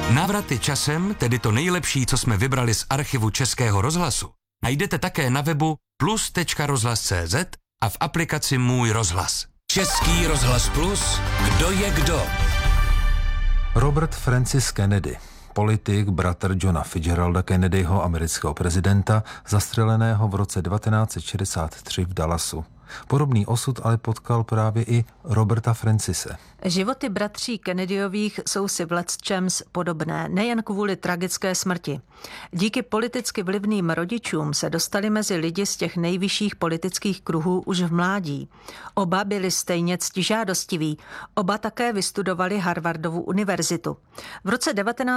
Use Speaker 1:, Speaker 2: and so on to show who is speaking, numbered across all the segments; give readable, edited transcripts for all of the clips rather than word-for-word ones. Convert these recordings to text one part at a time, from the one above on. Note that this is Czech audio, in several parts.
Speaker 1: Návraty časem, tedy to nejlepší, co jsme vybrali z archivu Českého rozhlasu, najdete také na webu plus.rozhlas.cz a v aplikaci Můj rozhlas. Český rozhlas Plus, kdo je kdo?
Speaker 2: Robert Francis Kennedy, politik, bratr Johna Fitzgeralda Kennedyho, amerického prezidenta, zastřeleného v roce 1963 v Dallasu. Podobný osud ale potkal právě i Roberta Francise.
Speaker 3: Životy bratří Kennedyových jsou si v lecčems podobné, nejen kvůli tragické smrti. Díky politicky vlivným rodičům se dostali mezi lidi z těch nejvyšších politických kruhů už v mládí. Oba byli stejně ctižádostiví, oba také vystudovali Harvardovu univerzitu. V roce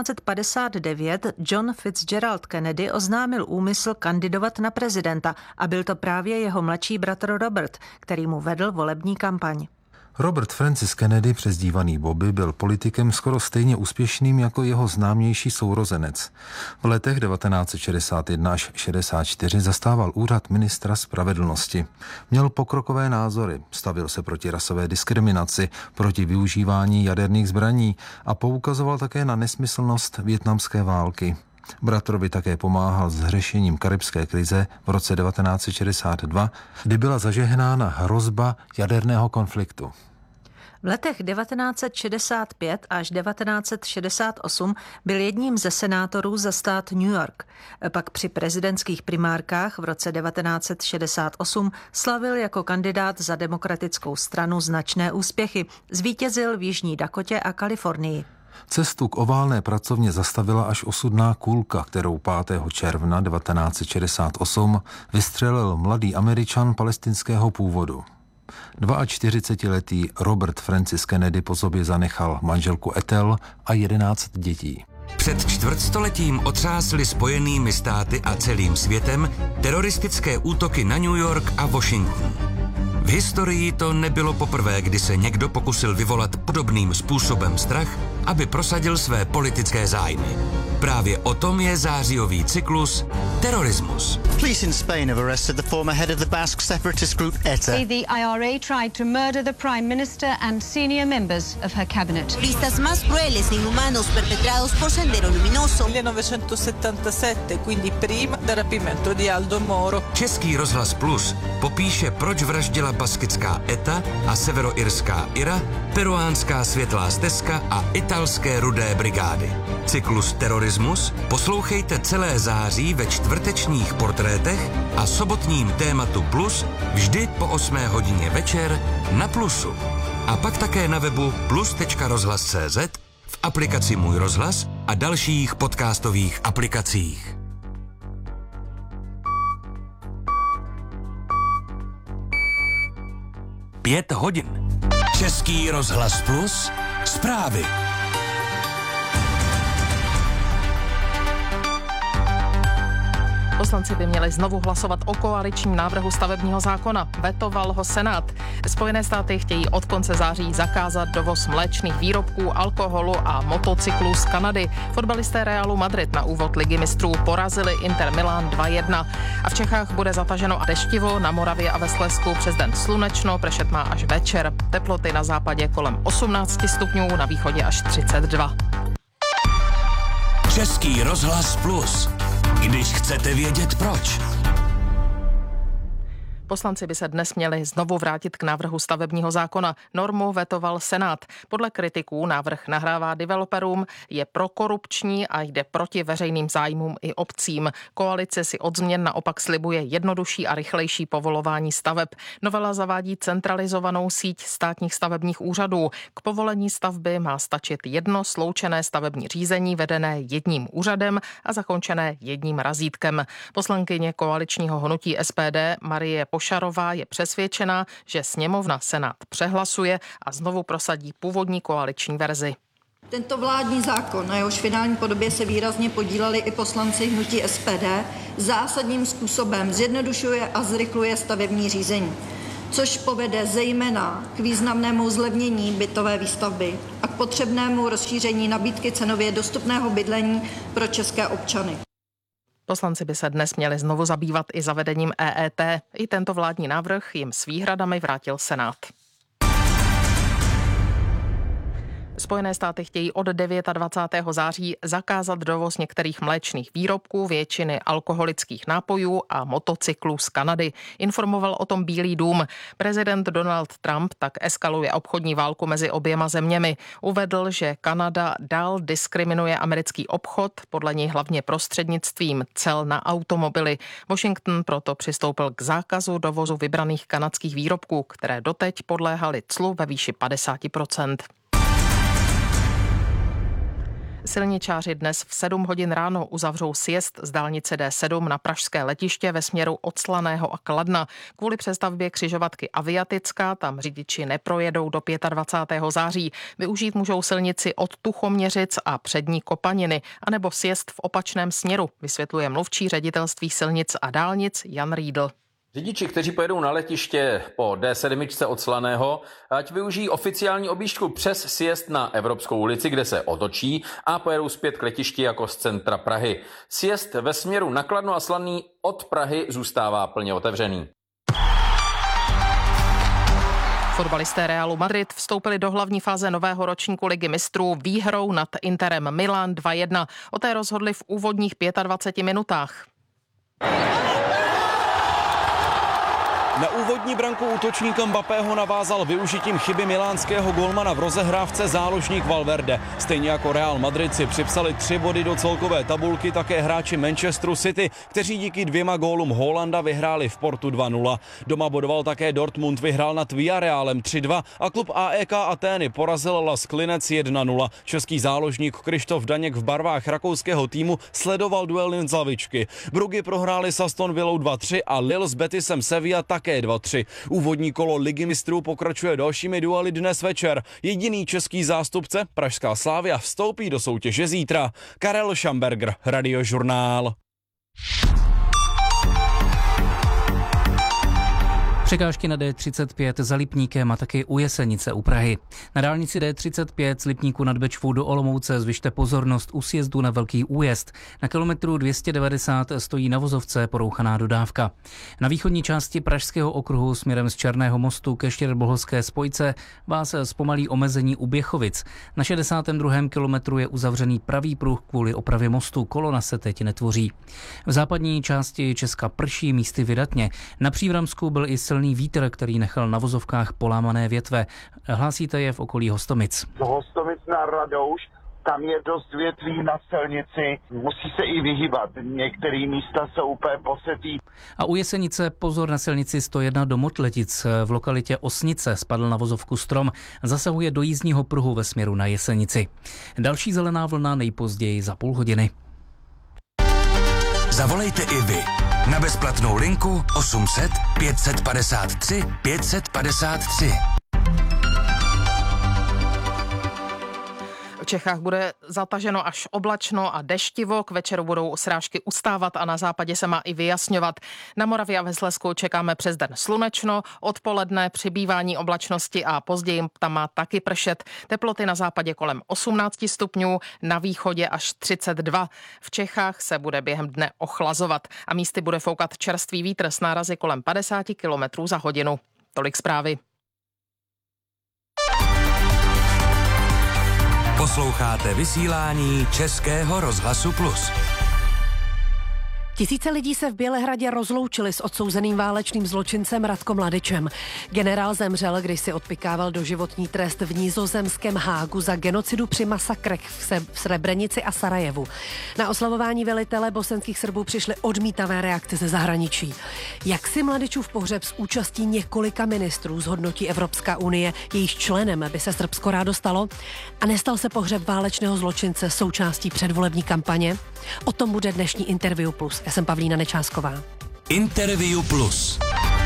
Speaker 3: 1959 John Fitzgerald Kennedy oznámil úmysl kandidovat na prezidenta a byl to právě jeho mladší bratr Robert, který mu vedl volební kampaň.
Speaker 2: Robert Francis Kennedy, přezdívaný Bobby, byl politikem skoro stejně úspěšným jako jeho známější sourozenec. V letech 1961 až 64 zastával úřad ministra spravedlnosti. Měl pokrokové názory, stavil se proti rasové diskriminaci, proti využívání jaderných zbraní a poukazoval také na nesmyslnost vietnamské války. Bratrovi také pomáhal s řešením karibské krize v roce 1962, kdy byla zažehnána hrozba jaderného konfliktu.
Speaker 3: V letech 1965 až 1968 byl jedním ze senátorů za stát New York. Pak při prezidentských primárkách v roce 1968 slavil jako kandidát za demokratickou stranu značné úspěchy. Zvítězil v Jižní Dakotě a Kalifornii.
Speaker 2: Cestu k oválné pracovně zastavila až osudná kulka, kterou 5. června 1968 vystřelil mladý Američan palestinského původu. 42letý Robert Francis Kennedy po sobě zanechal manželku Ethel a 11 dětí.
Speaker 1: Před čtvrtstoletím otřásly Spojenými státy a celým světem teroristické útoky na New York a Washington. V historii to nebylo poprvé, kdy se někdo pokusil vyvolat podobným způsobem strach, aby prosadil své politické zájmy. Právě o tom je zářijový cyklus Terorismus.
Speaker 4: Police in Spain have arrested the former head of the Basque separatist group ETA.
Speaker 5: The IRA tried to murder the Prime Minister and senior members of her cabinet.
Speaker 6: Listas más crueles e inhumanos perpetrados por Sendero Luminoso.
Speaker 7: 1977, quindi prima del rapimento di Aldo Moro.
Speaker 1: Český rozhlas Plus popíše, proč vraždila baskická ETA a severoirská IRA, peruánská Světlá stezka a italské Rudé brigády. Cyklus Terorismus poslouchejte celé září ve čtvrtečních portrétech a sobotním tématu Plus vždy po 8 hodině večer na Plusu. A pak také na webu plus.rozhlas.cz, v aplikaci Můj rozhlas a dalších podcastových aplikacích. Pět hodin. Český rozhlas Plus, zprávy.
Speaker 8: Poslanci by měli znovu hlasovat o koaličním návrhu stavebního zákona. Vetoval ho Senát. Spojené státy chtějí od konce září zakázat dovoz mléčných výrobků, alkoholu a motocyklů z Kanady. Fotbalisté Realu Madrid na úvod Ligy mistrů porazili Inter Milan 2-1. A v Čechách bude zataženo a deštivo, na Moravě a ve Slezsku přes den slunečno, pršet má až večer. Teploty na západě kolem 18 stupňů, na východě až 32.
Speaker 1: Český rozhlas Plus. Když chcete vědět proč.
Speaker 8: Poslanci by se dnes měli znovu vrátit k návrhu stavebního zákona. Normu vetoval Senát. Podle kritiků návrh nahrává developerům, je prokorupční a jde proti veřejným zájmům i obcím. Koalice si od změn naopak slibuje jednodušší a rychlejší povolování staveb. Novela zavádí centralizovanou síť státních stavebních úřadů. K povolení stavby má stačit jedno sloučené stavební řízení vedené jedním úřadem a zakončené jedním razítkem. Poslankyně koaličního hnutí SPD Marie Pošarová je přesvědčená, že sněmovna Senát přehlasuje a znovu prosadí původní koaliční verzi.
Speaker 9: Tento vládní zákon, na jehož finální podobě se výrazně podíleli i poslanci hnutí SPD, zásadním způsobem zjednodušuje a zrychluje stavební řízení, což povede zejména k významnému zlevnění bytové výstavby a k potřebnému rozšíření nabídky cenově dostupného bydlení pro české občany.
Speaker 8: Poslanci by se dnes měli znovu zabývat i zavedením EET. I tento vládní návrh jim s výhradami vrátil Senát. Spojené státy chtějí od 29. září zakázat dovoz některých mléčných výrobků, většiny alkoholických nápojů a motocyklů z Kanady. Informoval o tom Bílý dům. Prezident Donald Trump tak eskaluje obchodní válku mezi oběma zeměmi. Uvedl, že Kanada dál diskriminuje americký obchod, podle něj hlavně prostřednictvím cel na automobily. Washington proto přistoupil k zákazu dovozu vybraných kanadských výrobků, které doteď podléhaly clu ve výši 50%. Silničáři dnes v 7 hodin ráno uzavřou sjezd z dálnice D7 na pražské letiště ve směru od Slaného a Kladna. Kvůli přestavbě křižovatky Aviatická tam řidiči neprojedou do 25. září. Využít můžou silnici od Tuchoměřic a přední Kopaniny, anebo sjezd v opačném směru, vysvětluje mluvčí ředitelství silnic a dálnic Jan Riedl.
Speaker 10: Řidiči, kteří pojedou na letiště po D7 od Slaného, ať využijí oficiální objížďku přes sjezd na Evropskou ulici, kde se otočí a pojedou zpět k letišti jako z centra Prahy. Sjezd ve směru na Kladno a Slaný od Prahy zůstává plně otevřený.
Speaker 8: Fotbalisté Realu Madrid vstoupili do hlavní fáze nového ročníku Ligy mistrů výhrou nad Interem Milan 2-1. O té rozhodli v úvodních 25 minutách.
Speaker 11: Na úvodní branku útočníka Mbappého navázal využitím chyby milánského golmana v rozehrávce záložník Valverde. Stejně jako Real Madrid si připsali 3 body do celkové tabulky také hráči Manchesteru City, kteří díky 2 gólům Haalanda vyhráli v Portu 2-0. Doma bodoval také Dortmund, vyhrál nad Villarrealem 3-2 a klub AEK Atény porazil Las Klinec 1-0. Český záložník Krištof Daněk v barvách rakouského týmu sledoval duel jen z lavičky. Bruggy prohráli s Aston Villou 2-3 a Lille s Betisem Sevilla také 2-3. Úvodní kolo Ligy mistrů pokračuje dalšími duely dnes večer. Jediný český zástupce, pražská Slavia, vstoupí do soutěže zítra. Karel Schamberger, Radiožurnál.
Speaker 12: Překážky na D35 za Lipníkem a taky u Jesenice u Prahy. Na dálnici D35 z Lipníku nad Bečvou do Olomouce zvyšte pozornost u sjezdu na Velký Újezd. Na kilometru 290 stojí na vozovce porouchaná dodávka. Na východní části Pražského okruhu směrem z Černého mostu ke Štěrboholské spojce vás zpomalí omezení u Běchovic. Na 62. kilometru je uzavřený pravý pruh kvůli opravě mostu, kolona se teď netvoří. V západní části Česka prší, místy vydatně. Na Příbramsku byl i silný vítr, který nechal na vozovkách polámané větve. Hlásíte je v okolí Hostomic.
Speaker 13: Hostomic na Radouš, tam je dost větví na silnici, musí se i vyhýbat. Některé místa jsou úplně posetý.
Speaker 12: A u Jesenice pozor na silnici 101 do Motletic. V lokalitě Osnice spadl na vozovku strom, zasahuje do jízdního pruhu ve směru na Jesenici. Další zelená vlna nejpozději za půl hodiny.
Speaker 1: Zavolejte i vy na bezplatnou linku 800 553 553.
Speaker 8: V Čechách bude zataženo až oblačno a deštivo, k večeru budou srážky ustávat a na západě se má i vyjasňovat. Na Moravě a ve Slezsku čekáme přes den slunečno, odpoledne přibývání oblačnosti a později tam má taky pršet. Teploty na západě kolem 18 stupňů, na východě až 32. V Čechách se bude během dne ochlazovat a místy bude foukat čerstvý vítr s nárazy kolem 50 km za hodinu. Tolik zprávy.
Speaker 1: Posloucháte vysílání Českého rozhlasu Plus.
Speaker 14: Tisíce lidí se v Bělehradě rozloučili s odsouzeným válečným zločincem Radkom Mladičem. Generál zemřel, když si odpykával doživotní trest v nizozemském Hágu za genocidu při masakrech v Srebrenici a Sarajevu. Na oslavování velitele bosenských Srbů přišly odmítavé reakce ze zahraničí. Jak si Mladičův pohřeb s účastí několika ministrů zhodnotí Evropská unie, jejíž členem by se Srbsko rádo stalo? A nestal se pohřeb válečného zločince součástí předvolební kampaně? O tom bude dnešní Interview Plus. Já jsem Pavlína Nečásková.
Speaker 1: Interview Plus.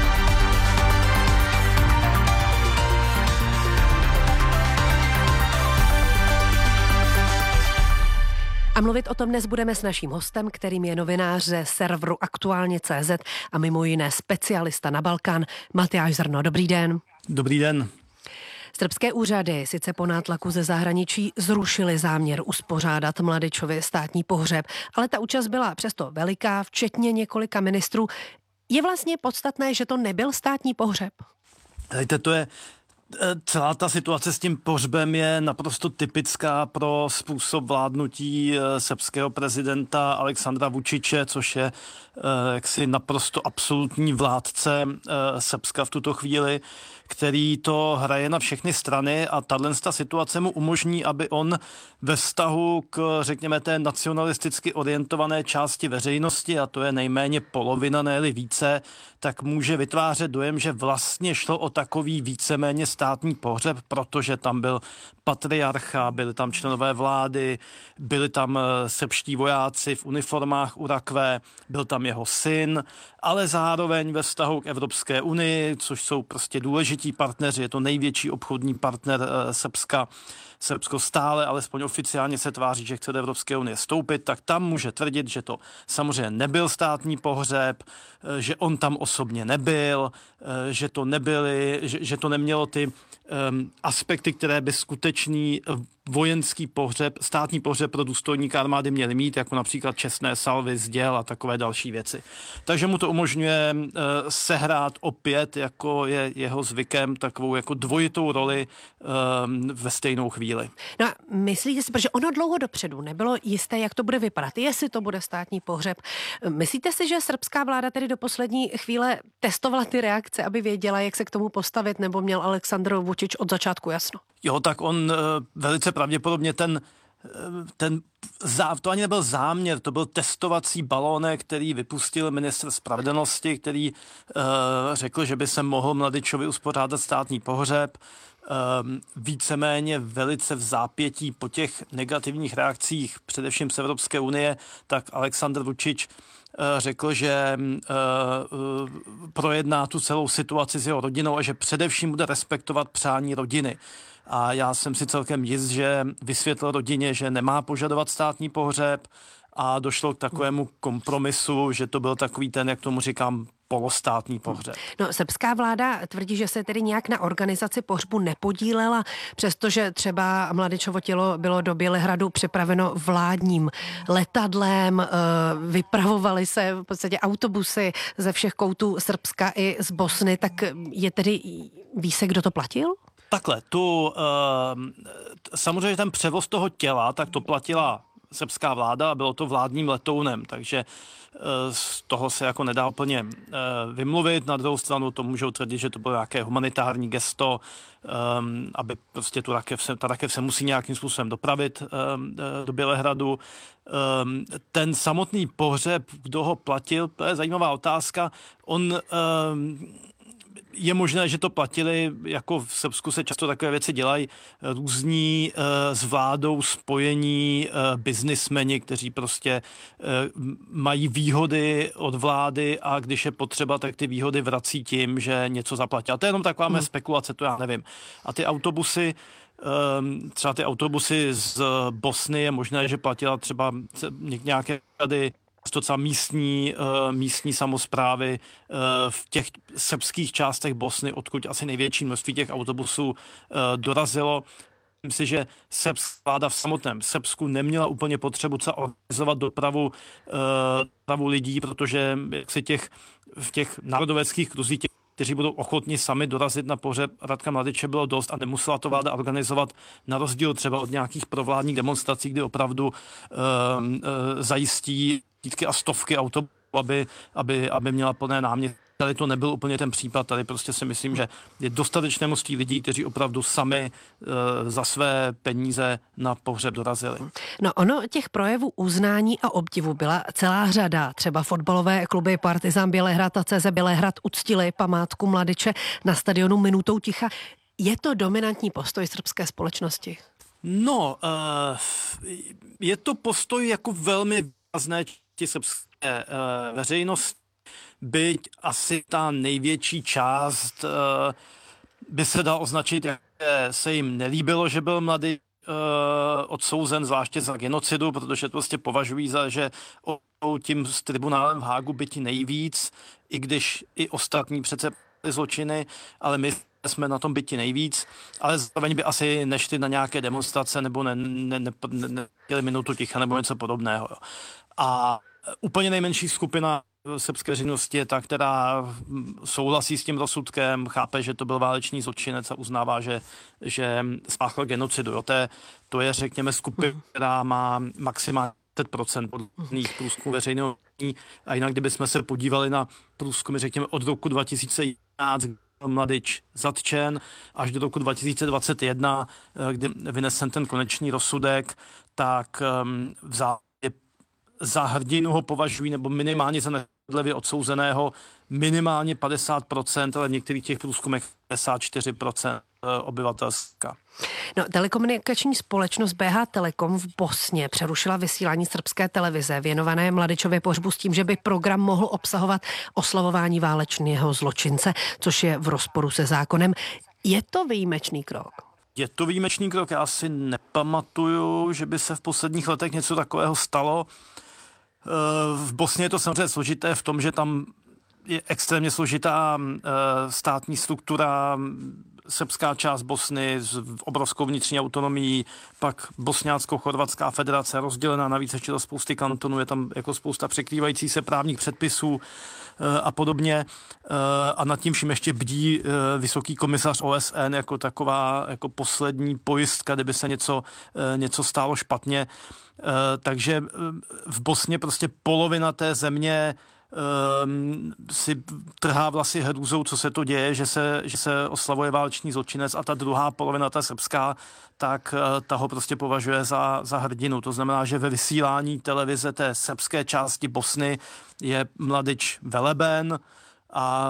Speaker 14: A mluvit o tom dnes budeme s naším hostem, kterým je novinář ze serveru Aktuálně.cz a mimo jiné specialista na Balkán Matyáš Zrno. Dobrý den.
Speaker 15: Dobrý den.
Speaker 14: Srbské úřady sice po nátlaku ze zahraničí zrušily záměr uspořádat Mladičovi státní pohřeb, ale ta účast byla přesto veliká, včetně několika ministrů. Je vlastně podstatné, že to nebyl státní pohřeb?
Speaker 15: Hejte, to je Celá ta situace s tím pohřbem je naprosto typická pro způsob vládnutí srbského prezidenta Aleksandra Vučiče, což je jaksi naprosto absolutní vládce Srbska v tuto chvíli, který to hraje na všechny strany a tato situace mu umožní, aby on ve vztahu k, řekněme, té nacionalisticky orientované části veřejnosti, a to je nejméně polovina, ne-li více, tak může vytvářet dojem, že vlastně šlo o takový víceméně státní pohřeb, protože tam byl patriarcha, byli tam členové vlády, byli tam srbští vojáci v uniformách u rakve, byl tam jeho syn, ale zároveň ve vztahu k Evropské unii, což jsou prostě důležití partneři, je to největší obchodní partner Srbska. Srbsko stále, alespoň oficiálně se tváří, že chce do Evropské unie vstoupit, tak tam může tvrdit, že to samozřejmě nebyl státní pohřeb, že on tam osobně nebyl, že to nemělo ty aspekty, které by skutečný vojenský pohřeb, státní pohřeb pro důstojníka armády měli mít, jako například čestné salvy z děl a takové další věci. Takže mu to umožňuje sehrát opět, jako je jeho zvykem, takovou jako dvojitou roli ve stejnou chvíli.
Speaker 14: No a myslíte si, protože ono dlouho dopředu nebylo jisté, jak to bude vypadat, jestli to bude státní pohřeb. Myslíte si, že srbská vláda tedy do poslední chvíle testovala ty reakce, aby věděla, jak se k tomu postavit, nebo měl Aleksandr Vučič od začátku jasno?
Speaker 15: Jo, tak on velice pravděpodobně to ani nebyl záměr, to byl testovací balónek, který vypustil ministr spravedlnosti, který řekl, že by se mohl Mladičovi uspořádat státní pohřeb. Víceméně velice v zápětí po těch negativních reakcích, především z Evropské unie, tak Aleksandr Vučič řekl, že projedná tu celou situaci s jeho rodinou a že především bude respektovat přání rodiny. A já jsem si celkem jist, že vysvětlil rodině, že nemá požadovat státní pohřeb a došlo k takovému kompromisu, že to byl takový ten, jak tomu říkám, polostátní pohřeb.
Speaker 14: No, srbská vláda tvrdí, že se tedy nějak na organizaci pohřbu nepodílela, přestože třeba Mladičovo tělo bylo do Bělehradu připraveno vládním letadlem, vypravovaly se v podstatě autobusy ze všech koutů Srbska i z Bosny, tak je tedy, ví se, kdo to platil?
Speaker 15: Takhle, samozřejmě ten převoz toho těla, tak to platila srbská vláda a bylo to vládním letounem, takže z toho se jako nedá úplně vymluvit. Na druhou stranu to můžou tvrdit, že to bylo nějaké humanitární gesto, aby prostě ta rakev se musí nějakým způsobem dopravit do Bělehradu. Ten samotný pohřeb, kdo ho platil, to je zajímavá otázka. Je možné, že to platili, jako v Srbsku se často takové věci dělají, různí s vládou spojení biznismeni, kteří prostě mají výhody od vlády a když je potřeba, tak ty výhody vrací tím, že něco zaplatí. A to je jenom taková mé spekulace, to já nevím. A ty autobusy, třeba ty autobusy z Bosny je možné, že platila třeba nějaké rady, docela místní samosprávy v těch srbských částech Bosny, odkud asi největší množství těch autobusů dorazilo. Myslím si, že srbská vláda v samotném Srbsku neměla úplně potřebu organizovat dopravu lidí, protože v těch národoveckých kruzích, kteří budou ochotni sami dorazit na pohřeb Radka Mladiče, bylo dost a nemusela to vláda organizovat na rozdíl třeba od nějakých provládních demonstrací, kdy opravdu zajistí desítky a stovky autobusů, aby měla plné náměstí. Tady to nebyl úplně ten případ, tady prostě si myslím, že je dostatečné množství lidí, kteří opravdu sami za své peníze na pohřeb dorazili.
Speaker 14: No ono těch projevů uznání a obdivu byla celá řada. Třeba fotbalové kluby Partizán Bělehrad a CZ Bělehrad uctili památku Mladiče na stadionu minutou ticha. Je to dominantní postoj srbské společnosti?
Speaker 15: No, je to postoj jako velmi výrazné srbské veřejnosti, byť asi ta největší část by se dal označit, jak se jim nelíbilo, že byl mladý odsouzen, zvláště za genocidu, protože to prostě považují za, že tím s tribunálem v Hágu byti nejvíc, i když i ostatní přece zločiny, ale my jsme na tom byti nejvíc, ale zároveň by asi nešli na nějaké demonstrace nebo neměli minutu ticha nebo něco podobného. Jo. A úplně nejmenší skupina srbské veřejnosti je ta, která souhlasí s tím rozsudkem, chápe, že to byl válečný zločinec a uznává, že spáchal genocidu. To je, řekněme, skupina, která má maximálně 10% podných průzkumů veřejného a jinak, kdybychom se podívali na průzkumy, řekněme, od roku 2011, Mladič zatčen, až do roku 2021, kdy vynesen ten konečný rozsudek, tak v zásadě za hrdinu ho považují, nebo minimálně za nespravedlivě odsouzeného, minimálně 50%, ale v některých těch průzkumech 54% obyvatelstva.
Speaker 14: No, telekomunikační společnost BH Telekom v Bosně přerušila vysílání srbské televize věnované Mladičově pohřbu s tím, že by program mohl obsahovat oslavování válečného zločince, což je v rozporu se zákonem. Je to výjimečný krok?
Speaker 15: Je to výjimečný krok, já si nepamatuju, že by se v posledních letech něco takového stalo. V Bosně je to samozřejmě složité v tom, že tam je extrémně složitá státní struktura, srbská část Bosny s obrovskou vnitřní autonomií, pak bosňácko-chorvatská federace rozdělená, navíc ještě do spousty kantonů, je tam jako spousta překrývající se právních předpisů a podobně. A nad tím vším ještě bdí vysoký komisař OSN jako taková jako poslední pojistka, kdyby se něco stálo špatně. Takže v Bosně prostě polovina té země si trhá vlasy hrůzou, co se to děje, že se oslavuje válečný zločinec a ta druhá polovina, ta srbská, tak ta ho prostě považuje za hrdinu. To znamená, že ve vysílání televize té srbské části Bosny je Mladič veleben a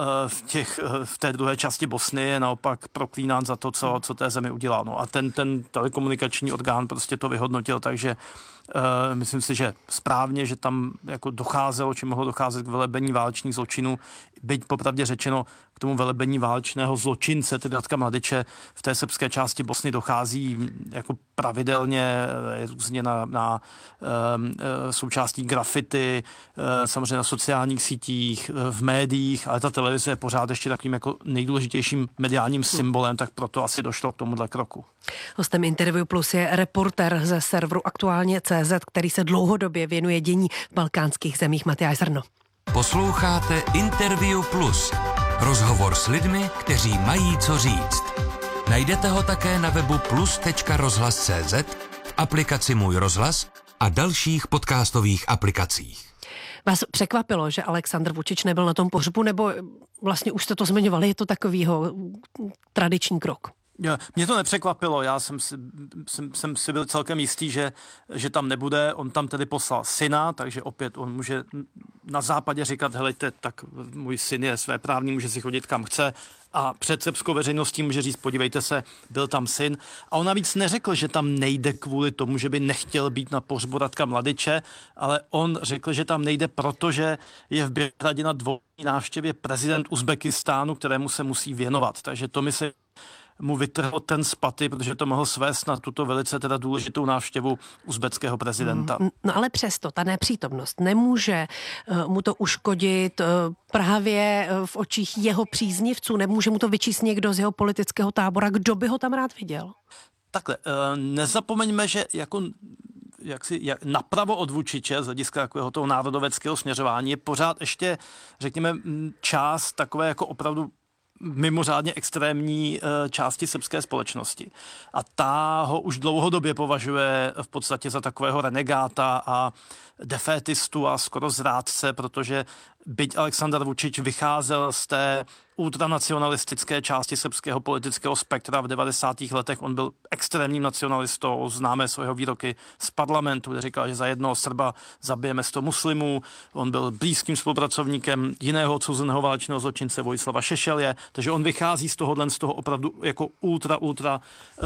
Speaker 15: v té druhé části Bosny je naopak proklínán za to, co té zemi udělal. No a ten telekomunikační orgán prostě to vyhodnotil, takže myslím si, že správně, že tam jako docházelo, či mohlo docházet k velebení válečných zločinů, byť popravdě řečeno k tomu velebení válečného zločince, tedy Ratka Mladiče, v té srbské části Bosny dochází jako pravidelně různě na součástí grafity, samozřejmě na sociálních sítích, v médiích, ale ta televize je pořád ještě takovým jako nejdůležitějším mediálním symbolem, tak proto asi došlo k tomuhle kroku.
Speaker 14: Hostem Interview Plus je reporter ze serveru Aktuálně.cz, který se dlouhodobě věnuje dění v balkánských zemích. Matyáš Zrno.
Speaker 1: Posloucháte Interview Plus. Rozhovor s lidmi, kteří mají co říct. Najdete ho také na webu plus.rozhlas.cz, v aplikaci Můj rozhlas a dalších podcastových aplikacích.
Speaker 14: Vás překvapilo, že Aleksandr Vučić nebyl na tom pohřbu, nebo vlastně už jste to zmiňovali, je to takovýho tradiční krok?
Speaker 15: Mě to nepřekvapilo, já jsem si byl celkem jistý, že tam nebude, on tam tedy poslal syna, takže opět on může na západě říkat, helejte, tak můj syn je svéprávný, může si chodit kam chce a před srbskou veřejností může říct, podívejte se, byl tam syn. A on navíc neřekl, že tam nejde kvůli tomu, že by nechtěl být na pohřbu Ratka Mladiče, ale on řekl, že tam nejde, protože je v Bělehradě na dvoudenní návštěvě prezident Uzbekistánu, kterému se musí věnovat. Takže to se mu vytrhl ten z paty, protože to mohl svést na tuto velice teda důležitou návštěvu uzbeckého prezidenta.
Speaker 14: No ale přesto ta nepřítomnost nemůže mu to uškodit právě v očích jeho příznivců, nemůže mu to vyčíst někdo z jeho politického tábora, kdo by ho tam rád viděl?
Speaker 15: Takhle, nezapomeňme, že napravo od Vučiče z hlediska takového toho národoveckého směřování je pořád ještě, řekněme, část takové jako opravdu mimořádně extrémní části srbské společnosti. A ta ho už dlouhodobě považuje v podstatě za takového renegáta a defétistu a skoro zrádce, protože byť Aleksandar Vučić vycházel z té ultranacionalistické části srbského politického spektra v 90. letech. On byl extrémním nacionalistou, známe svého výroky z parlamentu, kde říkal, že za jednoho Srba zabijeme 100 muslimů. On byl blízkým spolupracovníkem jiného odsouzeného válečného zločince Vojislava Šešelje, takže on vychází z toho opravdu jako ultra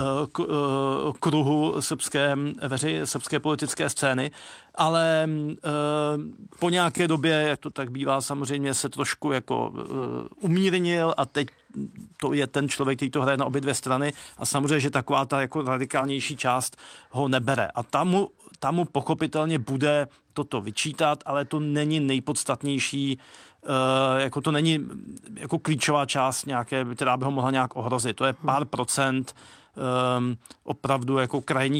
Speaker 15: kruhu srbské politické scény, ale po nějaké době, jak to tak bývá, samozřejmě se trošku jako umírnil a teď to je ten člověk, který to hraje na obě dvě strany a samozřejmě, že taková ta jako radikálnější část ho nebere. A tam mu pochopitelně bude toto vyčítat, ale to není nejpodstatnější, jako to není jako klíčová část nějaké, která by ho mohla nějak ohrozit. To je pár procent opravdu jako krajní